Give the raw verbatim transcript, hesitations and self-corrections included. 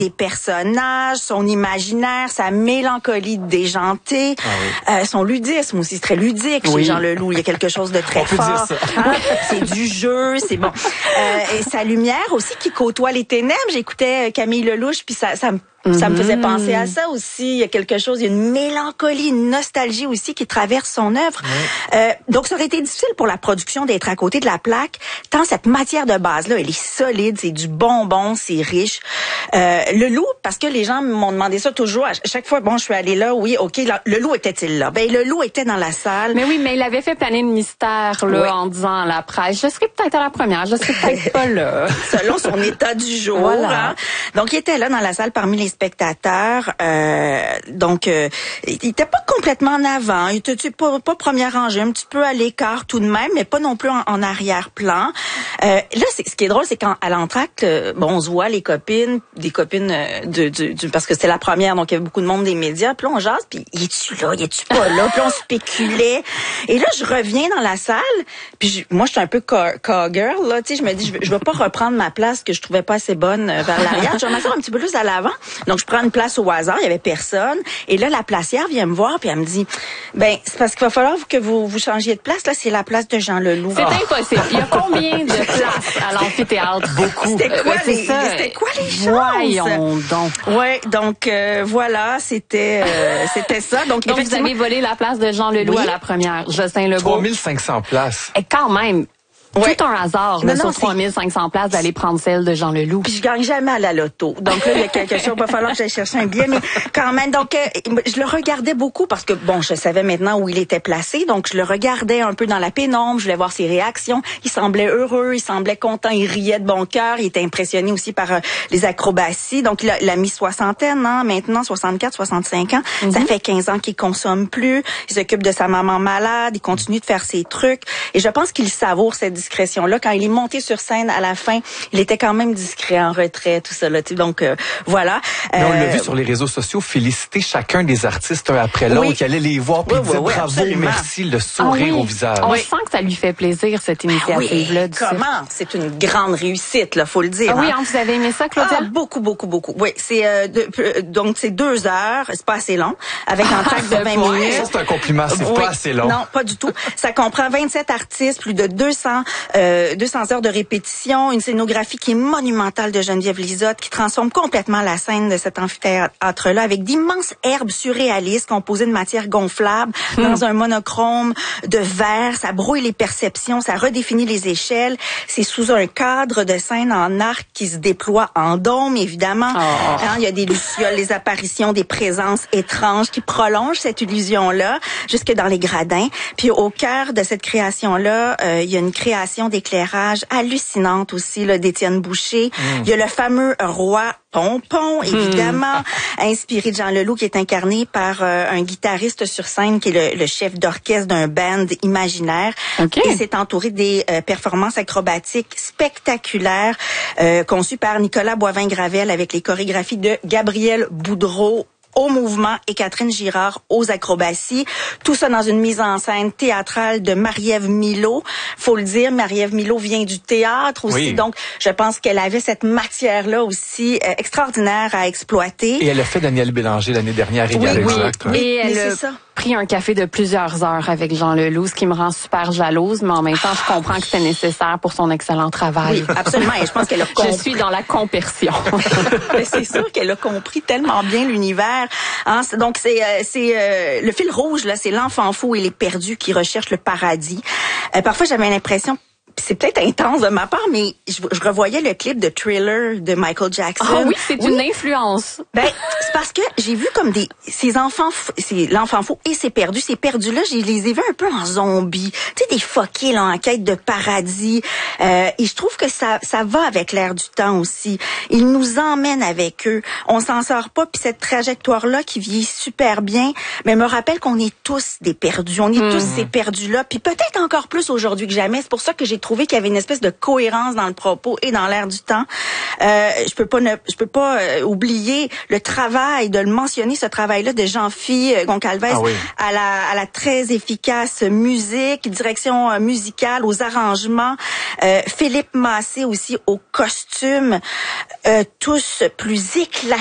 des personnages, son imaginaire, sa mélancolie déjantée, ah oui. euh, son ludisme aussi, c'est très ludique oui. chez Jean Leloup. Il y a quelque chose de très On fort. Hein? C'est du jeu, c'est bon. Euh, et sa lumière aussi qui côtoie les ténèbres. J'écoutais Camille Lelouch, puis ça, ça me Ça me faisait penser à ça aussi. Il y a quelque chose, il y a une mélancolie, une nostalgie aussi qui traverse son œuvre. Oui. Euh, donc, ça aurait été difficile pour la production d'être à côté de la plaque, tant cette matière de base-là, elle est solide, c'est du bonbon, c'est riche. Euh, le loup, parce que les gens m'ont demandé ça toujours, à chaque fois, bon, je suis allée là, oui, OK, là, le loup était-il là? Ben, le loup était dans la salle. Mais oui, mais il avait fait planer le mystère, là, oui. en disant à la presse, je serai peut-être à la première, je serai peut-être pas là. Selon son état du jour. Voilà. Hein? Donc, il était là dans la salle parmi les spectateurs. Euh, donc, euh, il était pas complètement en avant. Il était pas, pas première rangée, un petit peu à l'écart tout de même, mais pas non plus en, en arrière-plan. Euh, là, c'est, ce qui est drôle, c'est qu'à l'entracte, bon, on se voit les copines, des copines de, de, de parce que c'était la première, donc il y avait beaucoup de monde des médias. Puis là, on jase, puis y es-tu là, y es-tu pas là? Puis on spéculait. Et là, je reviens dans la salle, puis je, moi, je suis un peu cowgirl, là, tu sais, je me dis, je, je vais pas reprendre ma place que je trouvais pas assez bonne vers l'arrière. Je vais m'asseoir un petit peu plus à l'avant. Donc, je prends une place au hasard, il y avait personne. Et là, la placière vient me voir, puis elle me dit, ben, c'est parce qu'il va falloir que vous vous changiez de place. Là, c'est la place de Jean Leloup. C'est ah. impossible. Il y a combien de places à l'amphithéâtre? Beaucoup. C'était quoi, euh, les, c'était quoi les chances? Voyons donc. Ouais, donc euh, voilà, c'était euh, c'était ça. Donc, donc vous avez volé la place de Jean Leloup oui. à la première. Jocelyn Legault. trois mille cinq cents places. Et quand même. Ouais. Tout un hasard, là, non, non, sur trois mille cinq cents places, d'aller prendre celle de Jean Leloup. Puis je gagne jamais à la loto. Donc là, il y a quelque chose, il va falloir que j'aille chercher un billet. Mais quand même, donc, euh, je le regardais beaucoup parce que, bon, je savais maintenant où il était placé. Donc, je le regardais un peu dans la pénombre. Je voulais voir ses réactions. Il semblait heureux, il semblait content, il riait de bon cœur. Il était impressionné aussi par euh, les acrobaties. Donc, il a, il a mis soixantaine, hein, maintenant, soixante-quatre, soixante-cinq ans. Mm-hmm. Ça fait quinze ans qu'il consomme plus. Il s'occupe de sa maman malade. Il continue de faire ses trucs. Et je pense qu'il savoure cette discrétion-là. Quand il est monté sur scène à la fin, il était quand même discret, en retrait, tout ça. Là. Donc, euh, voilà. Mais on euh, l'a vu sur les réseaux sociaux, féliciter chacun des artistes un après l'autre, oui. qui allait les voir, puis oui, dire oui, bravo, absolument. Merci, le sourire ah, oui. au visage. On oui. sent que ça lui fait plaisir, cette initiative-là. Ah, oui. Comment? C'est une grande réussite, là, faut le dire. Ah, hein. Oui, hein, vous avez aimé ça, Claudia? Ah, beaucoup, beaucoup, beaucoup. Oui, c'est euh, de, donc c'est deux heures, c'est pas assez long, avec un track de vingt minutes. Ça, c'est un compliment, c'est oui. pas assez long. Non, pas du tout. Ça comprend vingt-sept artistes, plus de deux cents, euh, deux cents heures de répétition, une scénographie qui est monumentale de Geneviève Lizotte, qui transforme complètement la scène de cet amphithéâtre-là, avec d'immenses herbes surréalistes composées de matière gonflable, mmh. dans un monochrome de verre. Ça brouille les perceptions, ça redéfinit les échelles. C'est sous un cadre de scène en arc qui se déploie en dôme, évidemment. Oh. Hein, il y a des lucioles, des apparitions, des présences étranges qui prolongent cette illusion-là jusque dans les gradins. Puis au cœur de cette création-là, euh, il y a une création d'éclairage hallucinante aussi là, d'Étienne Boucher. Mmh. Il y a le fameux roi Pompon, évidemment, mmh. inspiré de Jean Leloup, qui est incarné par euh, un guitariste sur scène qui est le, le chef d'orchestre d'un band imaginaire. Okay. Et c'est entouré des euh, performances acrobatiques spectaculaires euh, conçues par Nicolas Boivin-Gravel avec les chorégraphies de Gabriel Boudreau au mouvement et Catherine Girard aux acrobaties. Tout ça dans une mise en scène théâtrale de Marie-Ève Milot. Faut le dire, Marie-Ève Milot vient du théâtre aussi. Oui. Donc, je pense qu'elle avait cette matière-là aussi euh, extraordinaire à exploiter. Et elle a fait Daniel Bélanger l'année dernière. Oui, également. oui, exact, oui. Et elle a ça. pris un café de plusieurs heures avec Jean Leloup, ce qui me rend super jalouse, mais en même temps, je comprends que c'est nécessaire pour son excellent travail. Oui, absolument. Et je pense qu'elle a compris. Je suis dans la compersion. C'est sûr qu'elle a compris tellement bien l'univers. Hein? Donc, c'est, euh, c'est euh, le fil rouge, là, c'est l'enfant fou et les perdus qui recherchent le paradis. Euh, parfois, j'avais l'impression... C'est peut-être intense de ma part, mais je, je revoyais le clip de Thriller de Michael Jackson. Ah oui, c'est oui. une influence. Ben, c'est parce que j'ai vu comme des ces enfants, c'est l'enfant fou et ces perdus, ces perdus là, je les ai vus un peu en zombies, tu sais des fuckés là en quête de paradis. Euh, et je trouve que ça ça va avec l'air du temps aussi. Ils nous emmènent avec eux. On s'en sort pas, puis cette trajectoire là qui vieillit super bien, mais me rappelle qu'on est tous des perdus. On est mmh. tous ces perdus là, puis peut-être encore plus aujourd'hui que jamais. C'est pour ça que j'ai trouvé qu'il y avait une espèce de cohérence dans le propos et dans l'air du temps. Euh, je peux pas ne, je peux pas euh, oublier le travail travail, de le mentionner, ce travail-là de Jean-Phi Goncalves, ah oui. à la à la très efficace musique, direction musicale, aux arrangements, euh, Philippe Massé aussi aux costumes, euh, tous plus éclatés